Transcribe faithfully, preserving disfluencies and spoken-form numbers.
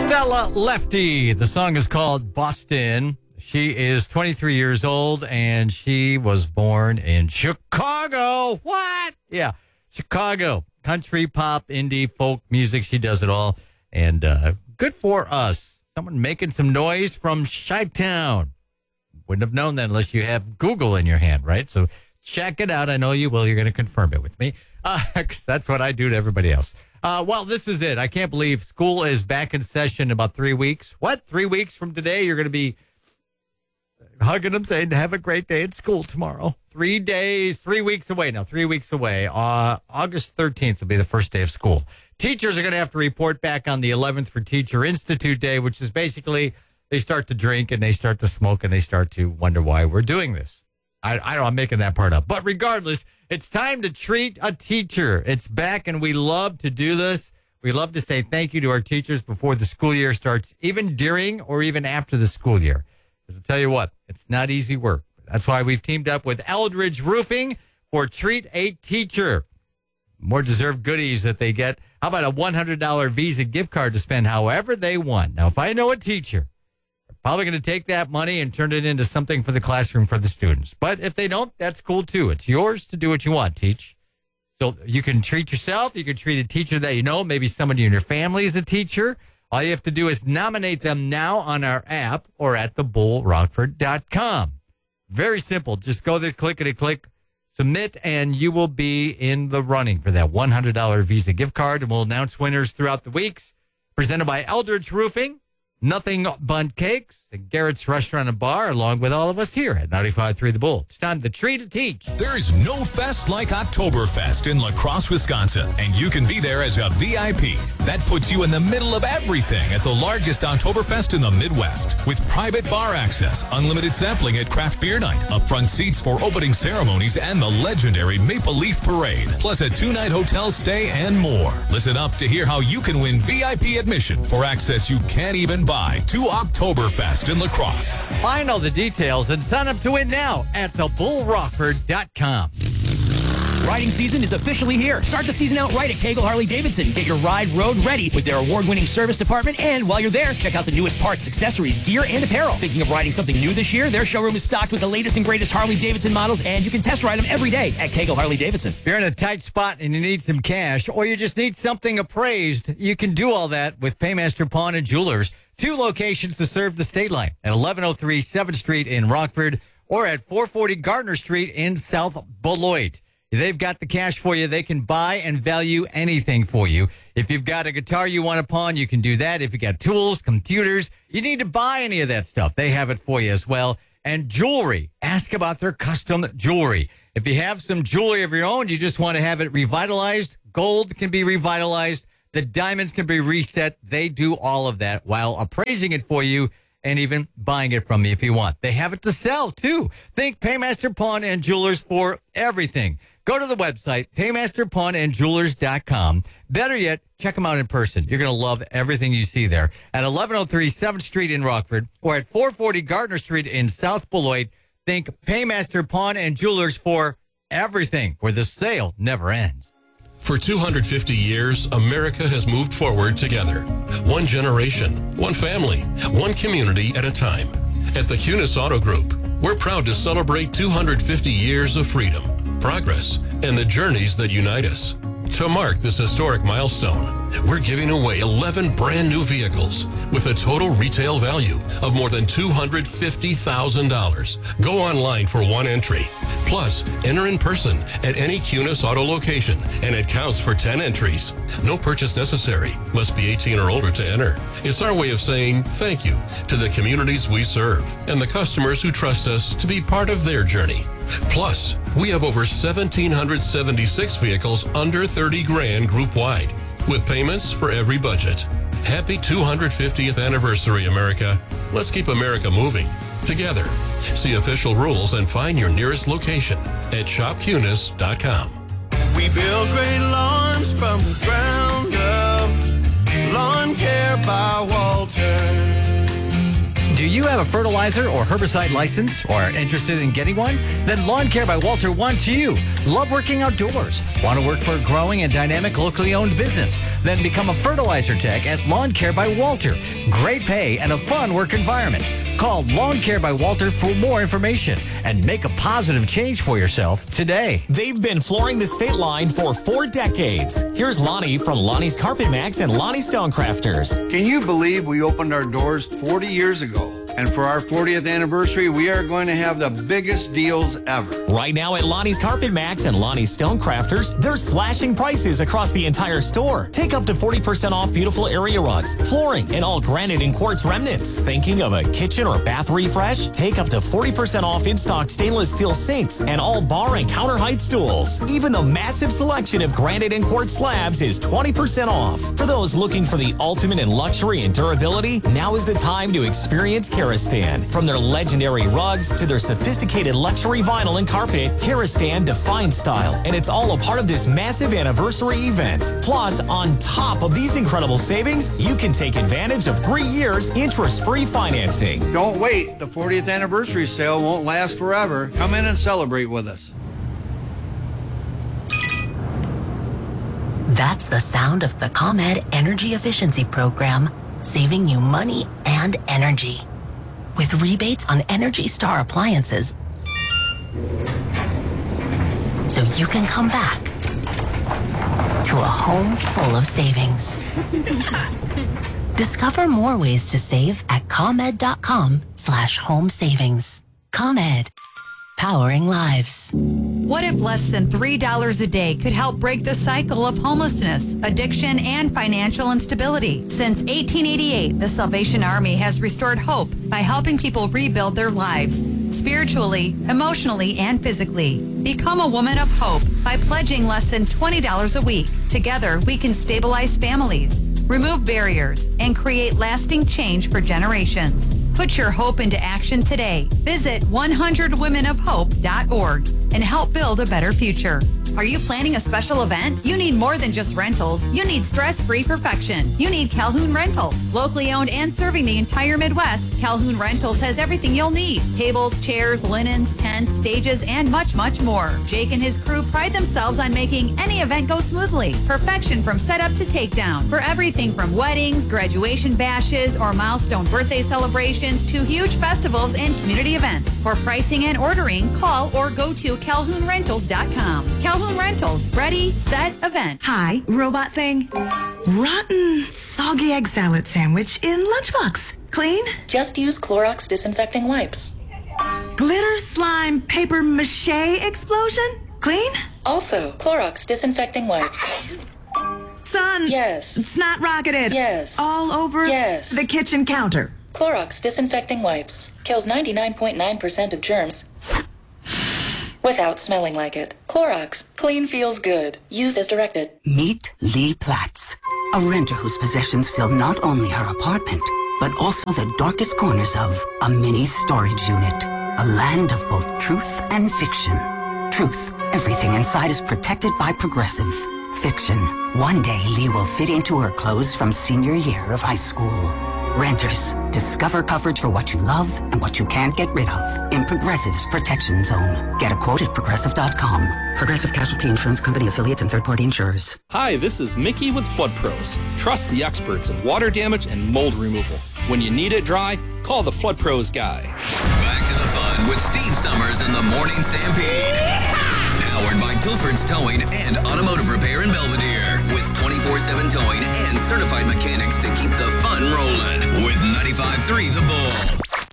Stella Lefty. The song is called Boston. She is twenty-three years old, and she was born in Chicago. What? Yeah, Chicago. Country, pop, indie, folk music. She does it all. And uh, good for us. Someone making some noise from Chi-Town. Wouldn't have known that unless you have Google in your hand, right? So check it out. I know you will. You're going to confirm it with me. Uh, 'cause that's what I do to everybody else. Uh, well, this is it. I can't believe school is back in session in about three weeks. What? Three weeks from today, you're going to be hugging them, saying, have a great day at school tomorrow. Three days, three weeks away now, three weeks away. Uh, August thirteenth will be the first day of school. Teachers are going to have to report back on the eleventh for Teacher Institute Day, which is basically they start to drink and they start to smoke and they start to wonder why we're doing this. I, I don't know, I'm making that part up. But regardless, it's time to treat a teacher. It's back, and we love to do this. We love to say thank you to our teachers before the school year starts, even during or even after the school year. Because I'll tell you what, it's not easy work. That's why we've teamed up with Eldridge Roofing for Treat a Teacher. More deserved goodies that they get. How about a one hundred dollars Visa gift card to spend however they want? Now, if I know a teacher, they're probably going to take that money and turn it into something for the classroom for the students. But if they don't, that's cool too. It's yours to do what you want, teach. So you can treat yourself. You can treat a teacher that you know. Maybe somebody in your family is a teacher. All you have to do is nominate them now on our app or at the bull rockford dot com. Very simple. Just go there, clickety-click, submit, and you will be in the running for that one hundred dollars Visa gift card. And we'll announce winners throughout the weeks. Presented by Eldridge Roofing, Nothing Bundt Cakes, and Garrett's Restaurant and Bar, along with all of us here at ninety-five point three The Bull. It's time to treat a teach. There is no fest like Oktoberfest in La Crosse, Wisconsin, and you can be there as a V I P. That puts you in the middle of everything at the largest Oktoberfest in the Midwest. With private bar access, unlimited sampling at Craft Beer Night, upfront seats for opening ceremonies, and the legendary Maple Leaf Parade, plus a two-night hotel stay and more. Listen up to hear how you can win V I P admission for access you can't even buy to Oktoberfest in La Crosse. Find all the details and sign up to win now at the bull rockford dot com. Riding season is officially here. Start the season out right at Cagle Harley-Davidson. Get your ride road ready with their award-winning service department. And while you're there, check out the newest parts, accessories, gear, and apparel. Thinking of riding something new this year? Their showroom is stocked with the latest and greatest Harley-Davidson models, and you can test ride them every day at Cagle Harley-Davidson. If you're in a tight spot and you need some cash, or you just need something appraised, you can do all that with Paymaster Pawn and Jewelers. Two locations to serve the state line at eleven oh three seventh Street in Rockford or at four forty Gardner Street in South Beloit. They've got the cash for you. They can buy and value anything for you. If you've got a guitar you want to pawn, you can do that. If you got tools, computers, you need to buy any of that stuff, they have it for you as well. And jewelry, ask about their custom jewelry. If you have some jewelry of your own, you just want to have it revitalized, gold can be revitalized, the diamonds can be reset. They do all of that while appraising it for you and even buying it from me if you want. They have it to sell, too. Think Paymaster Pawn and Jewelers for everything. Go to the website, paymaster pawn and jewelers dot com. Better yet, check them out in person. You're going to love everything you see there at eleven oh three seventh Street in Rockford or at four forty Gardner Street in South Beloit. Think Paymaster Pawn and Jewelers for everything, where the sale never ends. For two hundred fifty years, America has moved forward together. One generation, one family, one community at a time. At the Cunis Auto Group, we're proud to celebrate two hundred fifty years of freedom, progress, and the journeys that unite us. To mark this historic milestone, we're giving away eleven brand new vehicles with a total retail value of more than two hundred fifty thousand dollars. Go online for one entry. Plus, enter in person at any Cunis Auto location, and it counts for ten entries. No purchase necessary. Must be eighteen or older to enter. It's our way of saying thank you to the communities we serve and the customers who trust us to be part of their journey. Plus, we have over one thousand seven hundred seventy-six vehicles under thirty grand group-wide, with payments for every budget. Happy two hundred fiftieth anniversary, America. Let's keep America moving together. See official rules and find your nearest location at shop cunis dot com. We build great lawns from the ground up. Lawn Care by Walter. Do you have a fertilizer or herbicide license or are interested in getting one? Then Lawn Care by Walter wants you. Love working outdoors? Want to work for a growing and dynamic locally owned business? Then become a fertilizer tech at Lawn Care by Walter. Great pay and a fun work environment. Call Lawn Care by Walter for more information and make a positive change for yourself today. They've been flooring the state line for four decades. Here's Lonnie from Lonnie's Carpet Max and Lonnie Stonecrafters. Can you believe we opened our doors forty years ago? And for our fortieth anniversary, we are going to have the biggest deals ever. Right now at Lonnie's Carpet Max and Lonnie's Stonecrafters, they're slashing prices across the entire store. Take up to forty percent off beautiful area rugs, flooring, and all granite and quartz remnants. Thinking of a kitchen or bath refresh? Take up to forty percent off in-stock stainless steel sinks and all bar and counter height stools. Even the massive selection of granite and quartz slabs is twenty percent off. For those looking for the ultimate in luxury and durability, now is the time to experience Karastan. From their legendary rugs to their sophisticated luxury vinyl and carpet, Karastan defines style, and it's all a part of this massive anniversary event. Plus, on top of these incredible savings, you can take advantage of three years interest-free financing. Don't wait. The fortieth anniversary sale won't last forever. Come in and celebrate with us. That's the sound of the ComEd Energy Efficiency Program, saving you money and energy. With rebates on Energy Star appliances, so you can come back to a home full of savings. Discover more ways to save at ComEd.com slash home savings. ComEd, powering lives. What if less than three dollars a day could help break the cycle of homelessness, addiction, and financial instability? Since eighteen eighty-eight, the Salvation Army has restored hope by helping people rebuild their lives, spiritually, emotionally, and physically. Become a woman of hope by pledging less than twenty dollars a week. Together, we can stabilize families, remove barriers, and create lasting change for generations. Put your hope into action today. Visit one hundred women of hope dot org and help build a better future. Are you planning a special event? You need more than just rentals. You need stress-free perfection. You need Calhoun Rentals. Locally owned and serving the entire Midwest, Calhoun Rentals has everything you'll need. Tables, chairs, linens, tents, stages, and much, much more. Jake and his crew pride themselves on making any event go smoothly. Perfection from setup to takedown. For everything from weddings, graduation bashes, or milestone birthday celebrations to huge festivals and community events. For pricing and ordering, call or go to Calhoun Rentals dot com. Calhoun Rentals, ready, set, event. Hi, robot thing. Rotten, soggy egg salad sandwich in lunchbox. Clean? Just use Clorox disinfecting wipes. Glitter slime paper mache explosion? Clean? Also, Clorox disinfecting wipes. Son. Yes. Snot rocketed. Yes. All over yes. the kitchen counter. Clorox disinfecting wipes kills ninety-nine point nine percent of germs without smelling like it. Clorox, clean feels good. Used as directed. Meet Lee Platts, a renter whose possessions fill not only her apartment, but also the darkest corners of a mini storage unit. A land of both truth and fiction. Truth, everything inside is protected by Progressive. Fiction, one day Lee will fit into her clothes from senior year of high school. Renters, discover coverage for what you love and what you can't get rid of in Progressive's Protection Zone. Get a quote at Progressive dot com. Progressive Casualty Insurance Company affiliates and third-party insurers. Hi, this is Mickey with Flood Pros. Trust the experts in water damage and mold removal. When you need it dry, call the Flood Pros guy. Back to the fun with Steve Summers in the Morning Stampede. Powered by Tilford's Towing and Automotive Repair in Belvedere. With twenty-four seven towing and certified mechanics to keep the fun rolling. With ninety-five point three The Bull.